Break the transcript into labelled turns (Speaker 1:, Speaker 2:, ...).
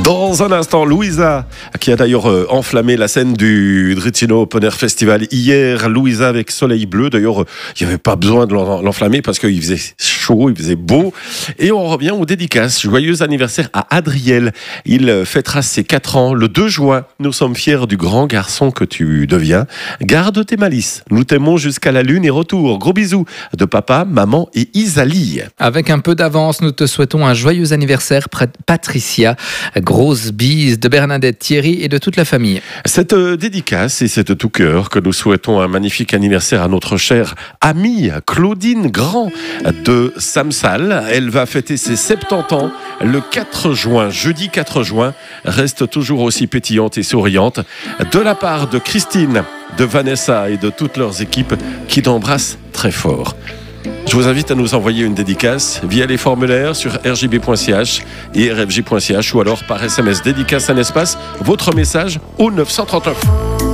Speaker 1: Dans un instant, Louisa, qui a d'ailleurs enflammé la scène du Dricino Open Air Festival hier. Louisa avec Soleil Bleu. D'ailleurs, il n'y avait pas besoin de l'enflammer parce qu'il faisait chaud, il faisait beau. Et on revient aux dédicaces. Joyeux anniversaire à Adriel. Il fêtera ses 4 ans le 2 juin. Nous sommes fiers du grand garçon que tu deviens. Garde tes malices. Nous t'aimons jusqu'à la lune et retour. Gros bisous de papa, maman et Isalie.
Speaker 2: Avec un peu d'avance, nous te souhaitons un joyeux anniversaire, Patricia. Grosse bise de Bernadette, Thierry et de toute la famille.
Speaker 1: Cette dédicace et c'est de tout cœur que nous souhaitons un magnifique anniversaire à notre chère amie Claudine Grand de Samsal. Elle va fêter ses 70 ans le 4 juin, jeudi 4 juin. Reste toujours aussi pétillante et souriante. De la part de Christine, de Vanessa et de toutes leurs équipes qui t'embrassent très fort. Je vous invite à nous envoyer une dédicace via les formulaires sur rjb.ch et rfj.ch ou alors par SMS dédicace un espace, votre message au 939.